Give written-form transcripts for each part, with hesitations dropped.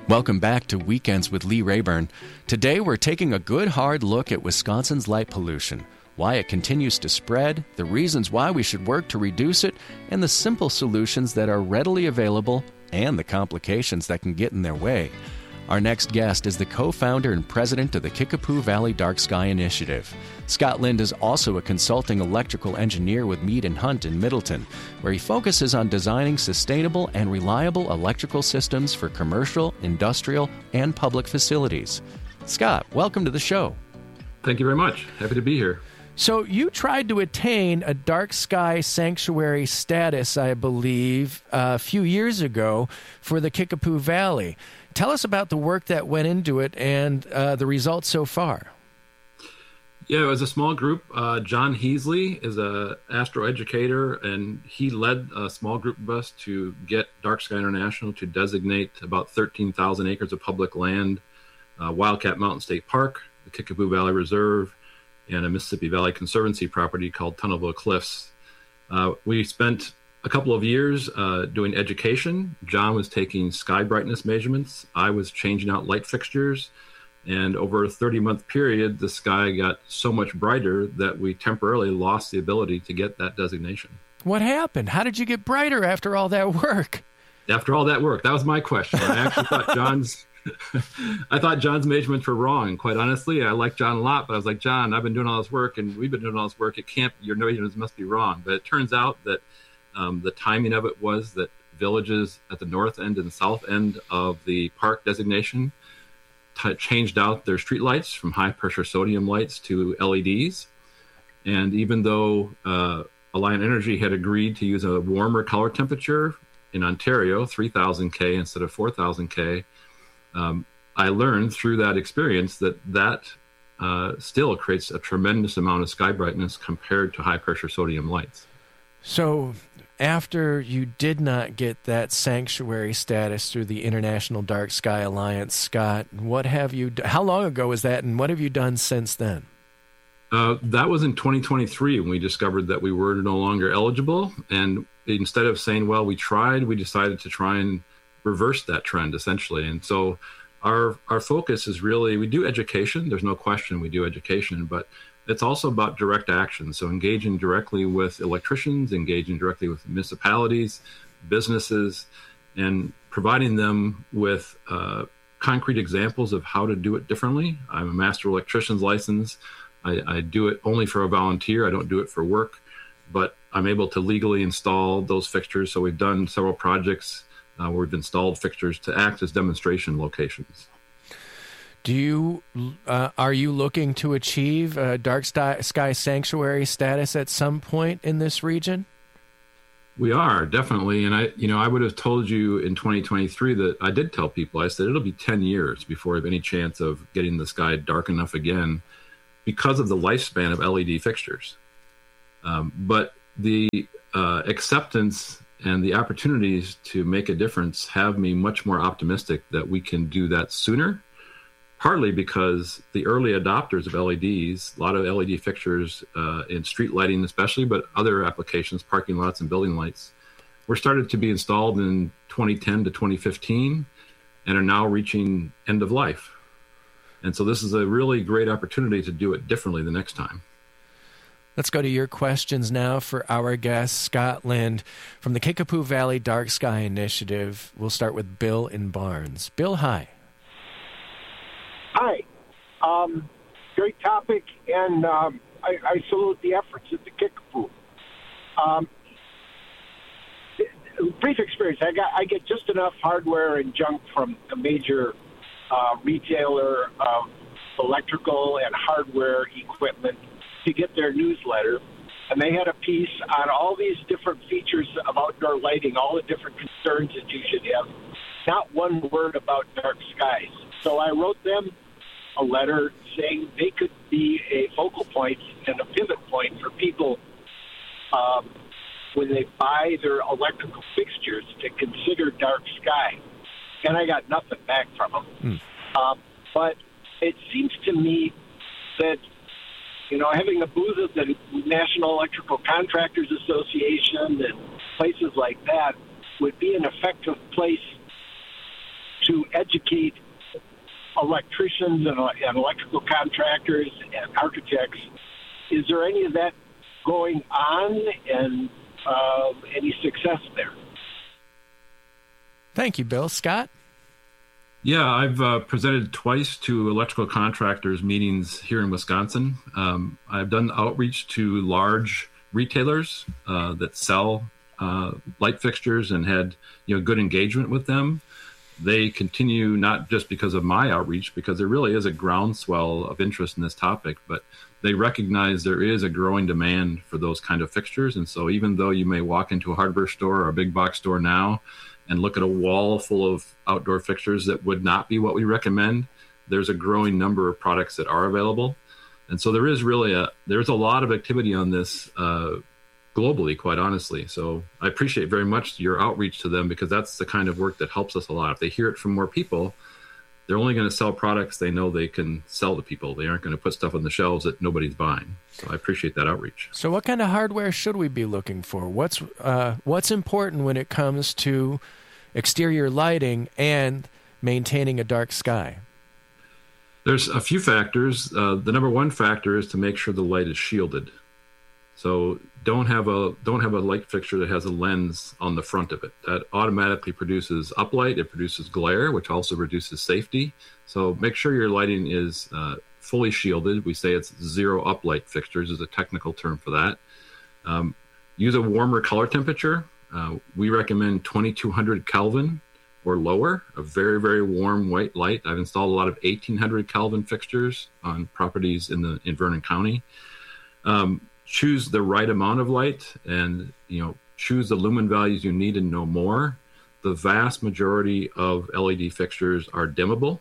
Welcome back to Weekends with Lee Rayburn. Today we're taking a good hard look at Wisconsin's light pollution, why it continues to spread, the reasons why we should work to reduce it, and the simple solutions that are readily available and the complications that can get in their way. Our next guest is the co-founder and president of the Kickapoo Valley Dark Sky Initiative. Scott Lind is also a consulting electrical engineer with Mead & Hunt in Middleton, where he focuses on designing sustainable and reliable electrical systems for commercial, industrial, and public facilities. Scott, welcome to the show. Thank you very much. Happy to be here. So you tried to attain a dark sky sanctuary status, I believe, a few years ago for the Kickapoo Valley. Tell us about the work that went into it and the results so far. Yeah, it was a small group. John Heasley is an astroeducator, and he led a small group of us to get Dark Sky International to designate about 13,000 acres of public land, Wildcat Mountain State Park, the Kickapoo Valley Reserve, and a Mississippi Valley Conservancy property called Tunnelville Cliffs. We spent a couple of years doing education. John was taking sky brightness measurements. I was changing out light fixtures. And over a 30-month period, the sky got so much brighter that we temporarily lost the ability to get that designation. What happened? How did you get brighter after all that work? After all that work, that was my question. I actually thought John's measurements were wrong. Quite honestly, I like John a lot, but I was like, John, I've been doing all this work, and we've been doing all this work. Your measurements must be wrong. But it turns out that the timing of it was that villages at the north end and south end of the park designation changed out their street lights from high-pressure sodium lights to LEDs. And even though Alliant Energy had agreed to use a warmer color temperature in Ontario, 3,000 K instead of 4,000 K, I learned through that experience that still creates a tremendous amount of sky brightness compared to high-pressure sodium lights. So after you did not get that sanctuary status through the International Dark Sky Alliance, Scott, how long ago was that, and what have you done since then? That was in 2023 when we discovered that we were no longer eligible. And instead of saying, well, we tried, we decided to try and reverse that trend, essentially. And so our focus is really, we do education. There's no question we do education, but it's also about direct action. So engaging directly with electricians, engaging directly with municipalities, businesses, and providing them with concrete examples of how to do it differently. I'm a master electrician's license. I do it only for a volunteer. I don't do it for work, but I'm able to legally install those fixtures. So we've done several projects where we've installed fixtures to act as demonstration locations. Are you looking to achieve dark sky sanctuary status at some point in this region? We are, definitely. And I would have told you in 2023 that I did tell people, I said, it'll be 10 years before I have any chance of getting the sky dark enough again because of the lifespan of LED fixtures. But the acceptance and the opportunities to make a difference have me much more optimistic that we can do that sooner. Partly because the early adopters of LEDs, a lot of LED fixtures in street lighting especially, but other applications, parking lots and building lights, were started to be installed in 2010 to 2015 and are now reaching end of life. And so this is a really great opportunity to do it differently the next time. Let's go to your questions now for our guest, Scott Lind from the Kickapoo Valley Dark Sky Initiative. We'll start with Bill in Barnes. Bill, hi. Hi. Great topic, and I salute the efforts at the Kickapoo. Brief experience. I get just enough hardware and junk from a major retailer of electrical and hardware equipment to get their newsletter, and they had a piece on all these different features of outdoor lighting, all the different concerns that you should have. Not one word about dark skies. So I wrote them a letter saying they could be a focal point and a pivot point for people when they buy their electrical fixtures to consider dark sky. And I got nothing back from them. But it seems to me that, having a booth at the National Electrical Contractors Association and places like that would be an effective place to educate electricians and electrical contractors and architects. Is there any of that going on, and any success there? Thank you, Bill. Scott? Yeah, I've presented twice to electrical contractors meetings here in Wisconsin. I've done outreach to large retailers that sell light fixtures and had good engagement with them. They continue, not just because of my outreach, because there really is a groundswell of interest in this topic, but they recognize there is a growing demand for those kind of fixtures. And so even though you may walk into a hardware store or a big box store now and look at a wall full of outdoor fixtures that would not be what we recommend, there's a growing number of products that are available. And so there is really there's a lot of activity on this globally, quite honestly. So I appreciate very much your outreach to them, because that's the kind of work that helps us a lot. If they hear it from more people, they're only going to sell products they know they can sell to people. They aren't going to put stuff on the shelves that nobody's buying. So I appreciate that outreach. So what kind of hardware should we be looking for? What's important when it comes to exterior lighting and maintaining a dark sky? There's a few factors. The number one factor is to make sure the light is shielded. So don't have a light fixture that has a lens on the front of it. That automatically produces uplight. It produces glare, which also reduces safety. So make sure your lighting is fully shielded. We say it's zero uplight fixtures is a technical term for that. Use a warmer color temperature. We recommend 2200 Kelvin or lower, a very, very warm white light. I've installed a lot of 1800 Kelvin fixtures on properties in Vernon County. Choose the right amount of light, and choose the lumen values you need and no more. The vast majority of LED fixtures are dimmable,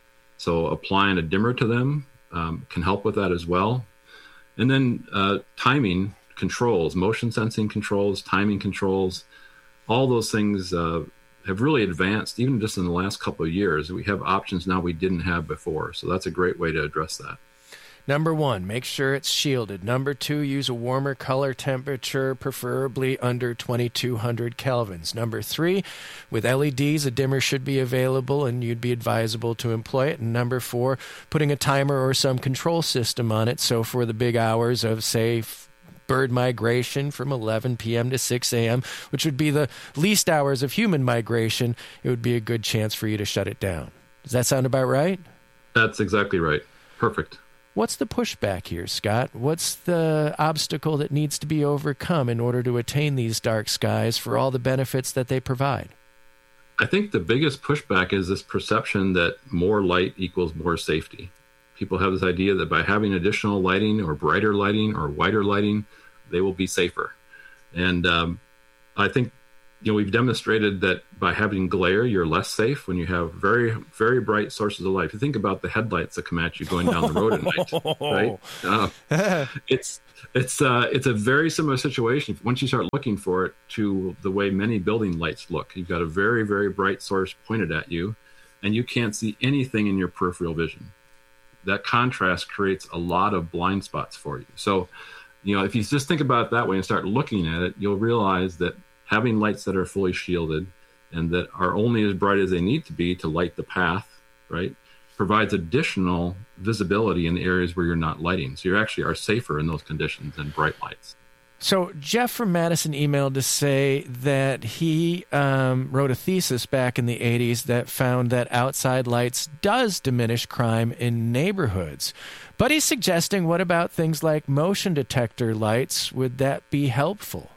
so applying a dimmer to them can help with that as well. And then timing controls, motion sensing controls, timing controls, all those things have really advanced even just in the last couple of years. We have options now we didn't have before, so that's a great way to address that. Number one, make sure it's shielded. Number two, use a warmer color temperature, preferably under 2200 kelvins. Number three, with LEDs, a dimmer should be available and you'd be advisable to employ it. And number four, putting a timer or some control system on it. So for the big hours of, say, bird migration from 11 p.m. to 6 a.m., which would be the least hours of human migration, it would be a good chance for you to shut it down. Does that sound about right? That's exactly right. Perfect. What's the pushback here, Scott? What's the obstacle that needs to be overcome in order to attain these dark skies for all the benefits that they provide? I think the biggest pushback is this perception that more light equals more safety. People have this idea that by having additional lighting or brighter lighting or whiter lighting, they will be safer. And I think we've demonstrated that by having glare, you're less safe when you have very, very bright sources of light. If you think about the headlights that come at you going down the road at night, right? It's a very similar situation once you start looking for it to the way many building lights look. You've got a very, very bright source pointed at you, and you can't see anything in your peripheral vision. That contrast creates a lot of blind spots for you. So, if you just think about it that way and start looking at it, you'll realize that having lights that are fully shielded and that are only as bright as they need to be to light the path, right, provides additional visibility in the areas where you're not lighting. So you actually are safer in those conditions than bright lights. So Jeff from Madison emailed to say that he wrote a thesis back in the 80s that found that outside lights does diminish crime in neighborhoods. But he's suggesting, what about things like motion detector lights? Would that be helpful?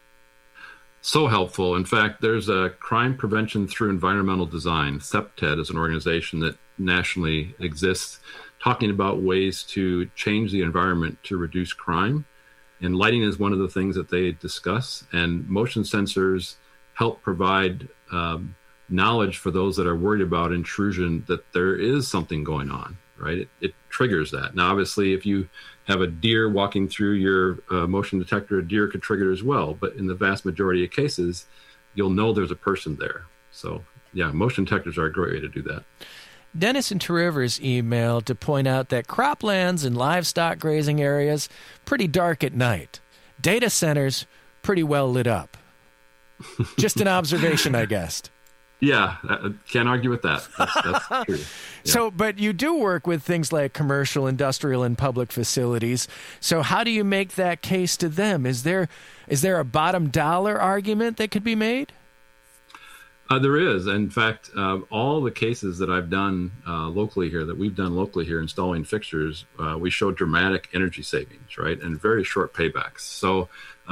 So helpful. In fact, there's a Crime Prevention Through Environmental Design. CPTED is an organization that nationally exists, talking about ways to change the environment to reduce crime. And lighting is one of the things that they discuss. And motion sensors help provide knowledge for those that are worried about intrusion, that there is something going on, right? It triggers that. Now, obviously, if you have a deer walking through your motion detector, a deer could trigger it as well. But in the vast majority of cases, you'll know there's a person there. So, yeah, motion detectors are a great way to do that. Dennis in Two Rivers emailed to point out that croplands and livestock grazing areas, pretty dark at night. Data centers, pretty well lit up. Just an observation, I guessed. Yeah, can't argue with that. That's true. Yeah. So, but you do work with things like commercial, industrial, and public facilities. So how do you make that case to them? Is there a bottom dollar argument that could be made? There is. In fact, all the cases that I've done locally here, installing fixtures, we show dramatic energy savings, right, and very short paybacks. So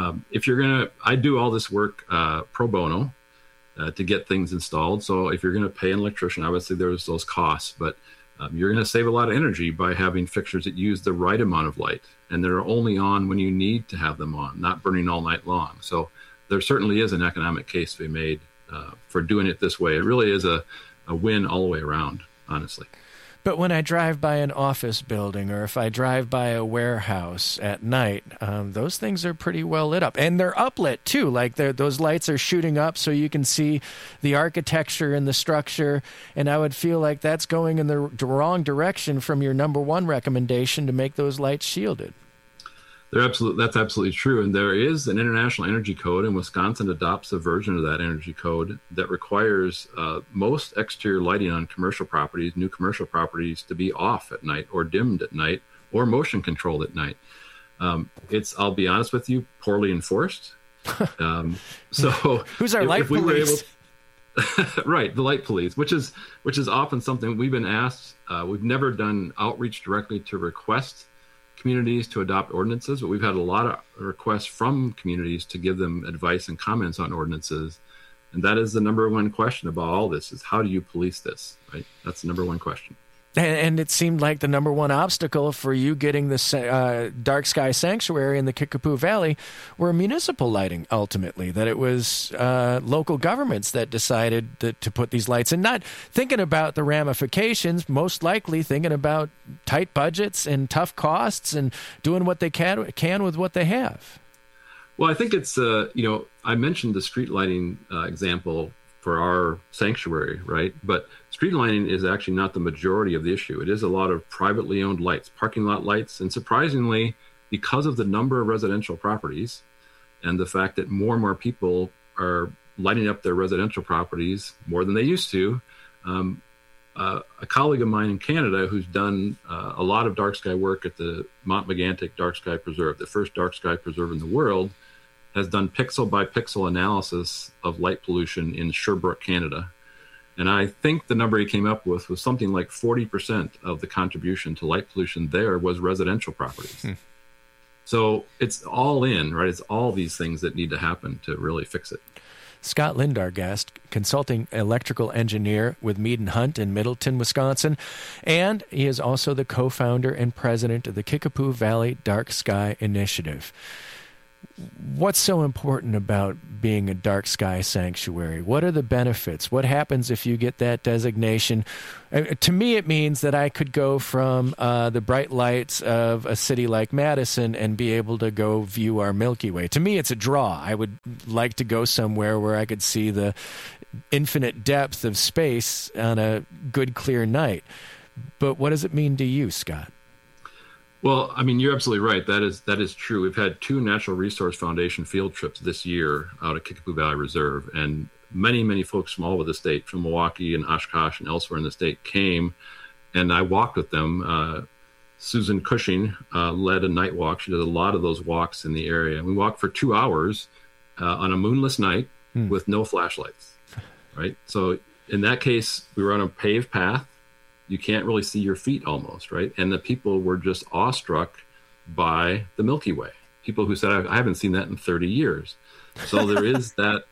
I do all this work pro bono to get things installed. So if you're going to pay an electrician, obviously there's those costs, but you're going to save a lot of energy by having fixtures that use the right amount of light, and they're only on when you need to have them on, not burning all night long. So there certainly is an economic case to be made for doing it this way. It really is a win all the way around, honestly. But when I drive by an office building or if I drive by a warehouse at night, those things are pretty well lit up. And they're uplit, too. Like those lights are shooting up so you can see the architecture and the structure. And I would feel like that's going in the wrong direction from your number one recommendation to make those lights shielded. That's absolutely true. And there is an international energy code, and Wisconsin adopts a version of that energy code that requires most exterior lighting on commercial properties, new commercial properties, to be off at night or dimmed at night or motion controlled at night. It's, I'll be honest with you, poorly enforced. So who's our light police? Right, the light police, which is often something we've been asked. We've never done outreach directly to request communities to adopt ordinances, but we've had a lot of requests from communities to give them advice and comments on ordinances. And that is the number one question about all this, is how do you police this, right? That's the number one question. And it seemed like the number one obstacle for you getting the dark sky sanctuary in the Kickapoo Valley were municipal lighting, ultimately, that it was local governments that decided to put these lights in, not thinking about the ramifications, most likely thinking about tight budgets and tough costs and doing what they can with what they have. Well, I think it's, I mentioned the street lighting example for our sanctuary, right? But street lighting is actually not the majority of the issue. It is a lot of privately owned lights, parking lot lights. And surprisingly, because of the number of residential properties and the fact that more and more people are lighting up their residential properties more than they used to, a colleague of mine in Canada who's done a lot of dark sky work at the Mont Megantic Dark Sky Preserve, the first dark sky preserve in the world, has done pixel by pixel analysis of light pollution in Sherbrooke, Canada. And I think the number he came up with was something like 40% of the contribution to light pollution there was residential properties. So it's all in, right? It's all these things that need to happen to really fix it. Scott Lind, our guest, consulting electrical engineer with Mead & Hunt in Middleton, Wisconsin. And he is also the co-founder and president of the Kickapoo Valley Dark Sky Initiative. What's so important about being a dark sky sanctuary? What are the benefits? What happens if you get that designation? To me, it means that I could go from the bright lights of a city like Madison and be able to go view our Milky Way. To me, it's a draw. I would like to go somewhere where I could see the infinite depth of space on a good, clear night. But what does it mean to you, Scott? Well, I mean, you're absolutely right. That is true. We've had 2 Natural Resource Foundation field trips this year out at Kickapoo Valley Reserve, and many, many folks from all over the state, from Milwaukee and Oshkosh and elsewhere in the state, came, and I walked with them. Susan Cushing led a night walk. She did a lot of those walks in the area. And we walked for 2 hours on a moonless night with no flashlights, right? So in that case, we were on a paved path. You can't really see your feet almost, right? And the people were just awestruck by the Milky Way. People who said, I haven't seen that in 30 years. So there is that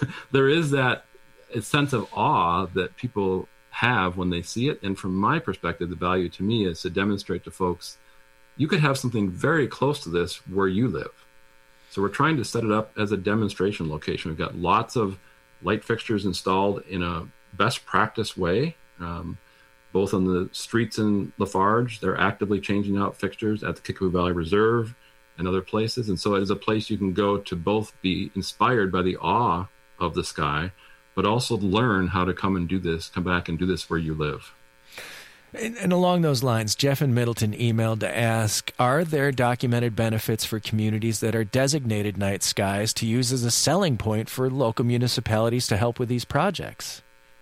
sense of awe that people have when they see it. And from my perspective, the value to me is to demonstrate to folks, you could have something very close to this where you live. So we're trying to set it up as a demonstration location. We've got lots of light fixtures installed in a best practice way. Both on the streets in Lafarge, they're actively changing out fixtures at the Kickapoo Valley Reserve and other places. And so it is a place you can go to both be inspired by the awe of the sky, but also learn how to come back and do this where you live. And along those lines, Jeff in Middleton emailed to ask, are there documented benefits for communities that are designated night skies to use as a selling point for local municipalities to help with these projects?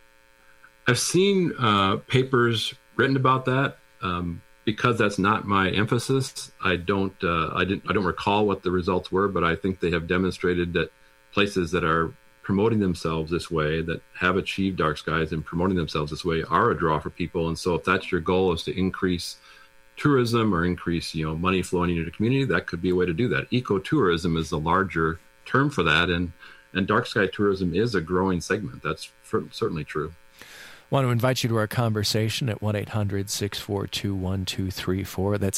I've seen papers written about that. Because that's not my emphasis, I don't recall what the results were, but I think they have demonstrated that places that are promoting themselves this way, that have achieved dark skies and promoting themselves this way, are a draw for people. And so if that's your goal, is to increase tourism or increase, money flowing into the community, that could be a way to do that. Ecotourism is the larger term for that, and dark sky tourism is a growing segment. That's certainly true. I want to invite you to our conversation at 1-800-642-1234. That's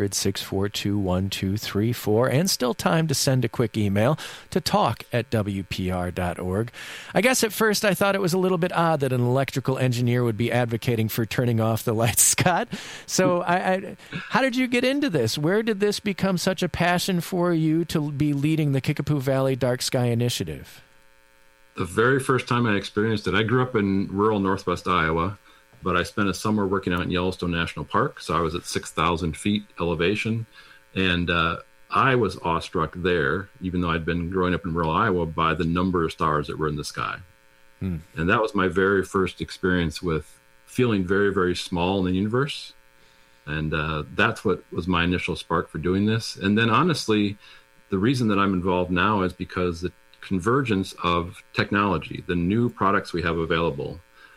800-642-1234. And still time to send a quick email to talk@wpr.org. I guess at first I thought it was a little bit odd that an electrical engineer would be advocating for turning off the lights, Scott. So how did you get into this? Where did this become such a passion for you to be leading the Kickapoo Valley Dark Sky Initiative? The very first time I experienced it, I grew up in rural northwest Iowa, but I spent a summer working out in Yellowstone National Park. So I was at 6,000 feet elevation. And I was awestruck there, even though I'd been growing up in rural Iowa, by the number of stars that were in the sky. And that was my very first experience with feeling very, very small in the universe. And that's what was my initial spark for doing this. And then honestly, the reason that I'm involved now is because the convergence of technology, the new products we have available,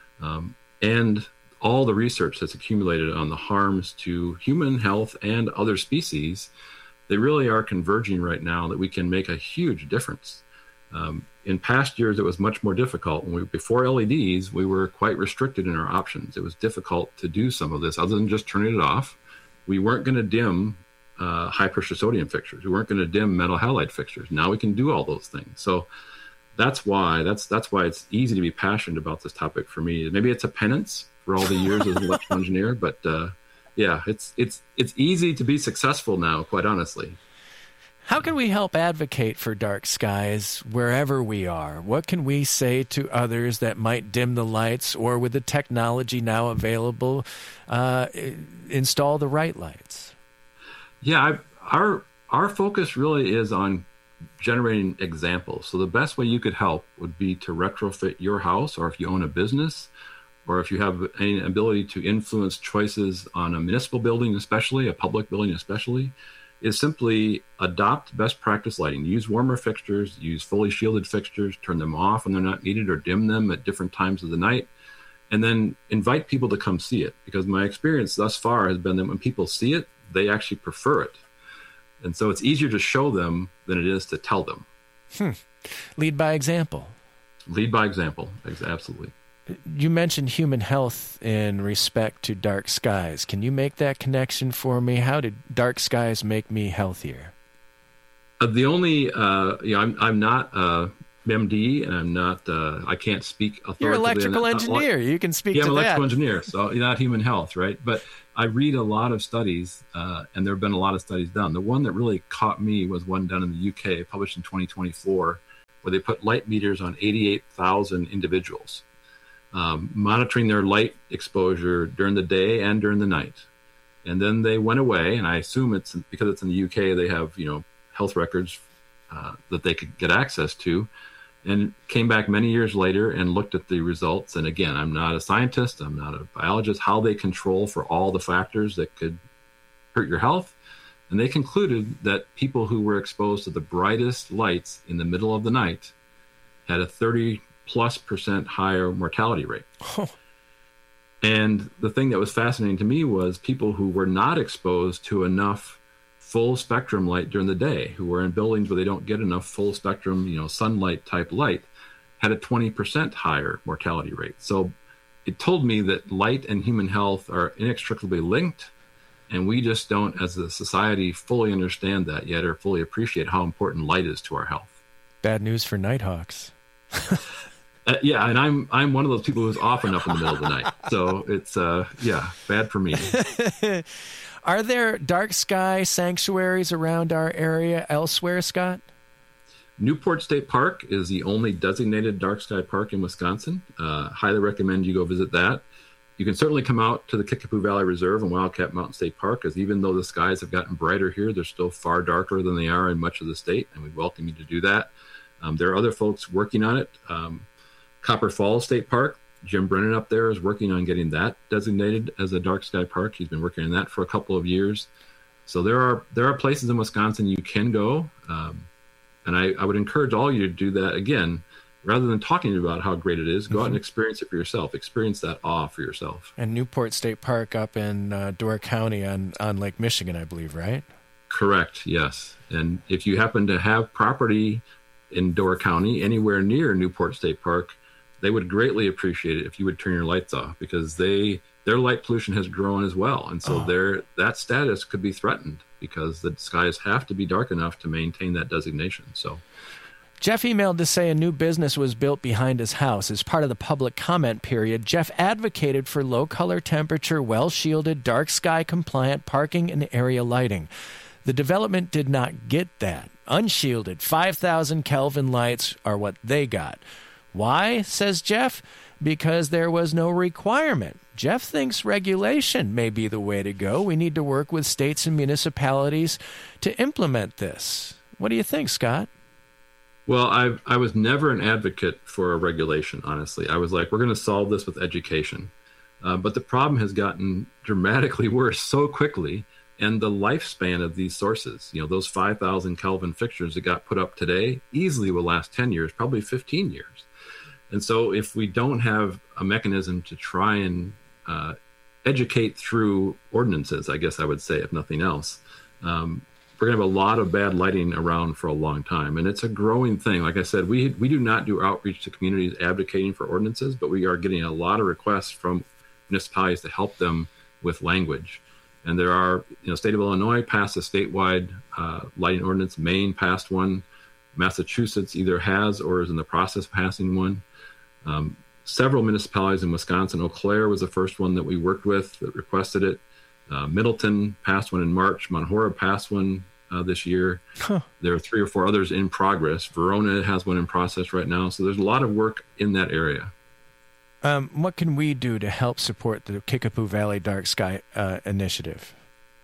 and all the research that's accumulated on the harms to human health and other species, they really are converging right now that we can make a huge difference. In past years, it was much more difficult. Before LEDs, we were quite restricted in our options. It was difficult to do some of this other than just turning it off. We weren't going to dim high pressure sodium fixtures. We weren't going to dim metal halide fixtures. Now we can do all those things. So that's why it's easy to be passionate about this topic for me. Maybe it's a penance for all the years as an electrical engineer, but it's easy to be successful now, quite honestly. How can we help advocate for dark skies wherever we are? What can we say to others that might dim the lights, or with the technology now available, install the right lights? Yeah, our focus really is on generating examples. So the best way you could help would be to retrofit your house, or if you own a business, or if you have any ability to influence choices on a municipal building, especially a public building, especially, is simply adopt best practice lighting. Use warmer fixtures, use fully shielded fixtures, turn them off when they're not needed, or dim them at different times of the night. And then invite people to come see it, because my experience thus far has been that when people see it, they actually prefer it. And so it's easier to show them than it is to tell them. Lead by example. Lead by example, absolutely. You mentioned human health in respect to dark skies. Can you make that connection for me? How did dark skies make me healthier? The only, I'm not MD, and I'm not, I can't speak authoritatively. You're an electrical engineer. You can speak to that. Yeah, I'm an electrical engineer, so not human health, right? But I read a lot of studies, and there have been a lot of studies done. The one that really caught me was one done in the UK, published in 2024, where they put light meters on 88,000 individuals, monitoring their light exposure during the day and during the night. And then they went away, and I assume it's because it's in the UK, they have, health records that they could get access to, and came back many years later and looked at the results. And again, I'm not a scientist, I'm not a biologist, how they control for all the factors that could hurt your health. And they concluded that people who were exposed to the brightest lights in the middle of the night had a 30+% higher mortality rate. And the thing that was fascinating to me was people who were not exposed to enough full spectrum light during the day, who were in buildings where they don't get enough full spectrum, sunlight type light, had a 20% higher mortality rate. So it told me that light and human health are inextricably linked, and we just don't, as a society, fully understand that yet, or fully appreciate how important light is to our health. Bad news for Nighthawks. Yeah, and I'm one of those people who's often up in the middle of the night. So it's, bad for me. Are there dark sky sanctuaries around our area elsewhere, Scott? Newport State Park is the only designated dark sky park in Wisconsin. Highly recommend you go visit that. You can certainly come out to the Kickapoo Valley Reserve and Wildcat Mountain State Park, because even though the skies have gotten brighter here, they're still far darker than they are in much of the state, and we welcome you to do that. There are other folks working on it. Copper Falls State Park, Jim Brennan up there is working on getting that designated as a dark sky park. He's been working on that for a couple of years. So there are places in Wisconsin you can go. And I would encourage all of you to do that. Again, rather than talking about how great it is, go out and experience it for yourself. Experience that awe for yourself. And Newport State Park up in Door County on Lake Michigan, I believe, right? Correct, yes. And if you happen to have property in Door County, anywhere near Newport State Park, they would greatly appreciate it if you would turn your lights off, because their light pollution has grown as well. And so that status could be threatened because the skies have to be dark enough to maintain that designation. So Jeff emailed to say a new business was built behind his house. As part of the public comment period, Jeff advocated for low color temperature, well-shielded, dark sky compliant parking and area lighting. The development did not get that. Unshielded 5,000 Kelvin lights are what they got. Why, says Jeff? Because there was no requirement. Jeff thinks regulation may be the way to go. We need to work with states and municipalities to implement this. What do you think, Scott? Well, I was never an advocate for a regulation, honestly. I was like, we're going to solve this with education. But the problem has gotten dramatically worse so quickly. And the lifespan of these sources, those 5,000 Kelvin fixtures that got put up today easily will last 10 years, probably 15 years. And so if we don't have a mechanism to try and educate through ordinances, I guess I would say, if nothing else, we're going to have a lot of bad lighting around for a long time. And it's a growing thing. Like I said, we do not do outreach to communities advocating for ordinances, but we are getting a lot of requests from municipalities to help them with language. And there are, state of Illinois passed a statewide lighting ordinance. Maine passed one. Massachusetts either has or is in the process of passing one. Several municipalities in Wisconsin, Eau Claire was the first one that we worked with that requested it. Middleton passed one in March. Mount Horeb passed one this year. There are 3 or 4 others in progress. Verona has one in process right now. So there's a lot of work in that area. What can we do to help support the Kickapoo Valley Dark Sky Initiative?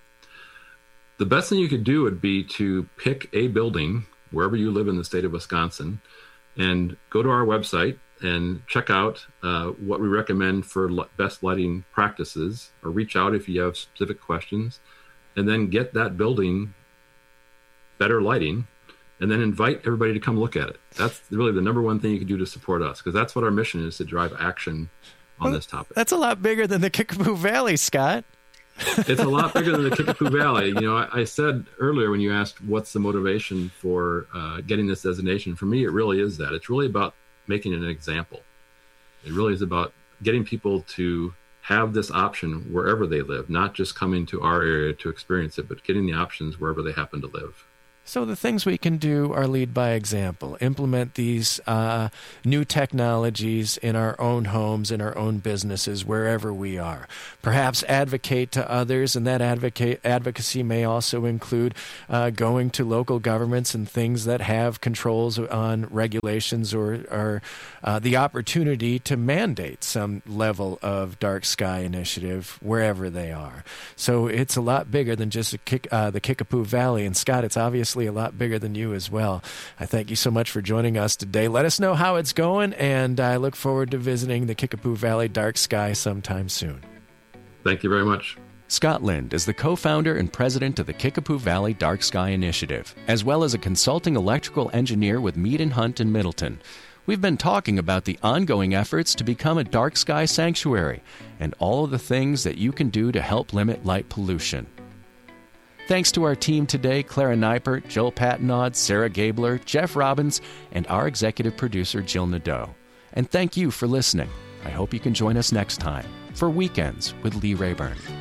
The best thing you could do would be to pick a building wherever you live in the state of Wisconsin and go to our website and check out what we recommend for best lighting practices, or reach out if you have specific questions, and then get that building better lighting, and then invite everybody to come look at it. That's really the number one thing you can do to support us, because that's what our mission is, to drive action on this topic. That's a lot bigger than the Kickapoo Valley, Scott. It's a lot bigger than the Kickapoo Valley. I said earlier when you asked what's the motivation for getting this designation, for me, it really is that. It's really about making an example. It really is about getting people to have this option wherever they live, not just coming to our area to experience it, but getting the options wherever they happen to live. So the things we can do are lead by example, implement these new technologies in our own homes, in our own businesses, wherever we are. Perhaps advocate to others, and that advocacy may also include going to local governments and things that have controls on regulations or the opportunity to mandate some level of dark sky initiative wherever they are. So it's a lot bigger than just the Kickapoo Valley. And Scott, it's obviously a lot bigger than you as well. I thank you so much for joining us today. Let us know how it's going, and I look forward to visiting the Kickapoo Valley Dark Sky sometime soon. Thank you very much. Scott Lind is the co-founder and president of the Kickapoo Valley Dark Sky Initiative, as well as a consulting electrical engineer with Mead & Hunt in Middleton. We've been talking about the ongoing efforts to become a dark sky sanctuary and all of the things that you can do to help limit light pollution. Thanks to our team today, Clara Neipert, Joel Pattinaud, Sarah Gabler, Jeff Robbins, and our executive producer, Jill Nadeau. And thank you for listening. I hope you can join us next time for Weekends with Lee Rayburn.